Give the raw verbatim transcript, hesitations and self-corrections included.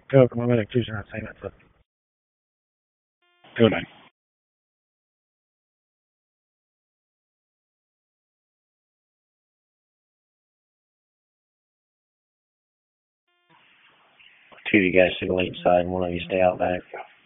Go, come on, medic, choose your assignment. Go nine. Two of you guys to go inside and one of you stay out back.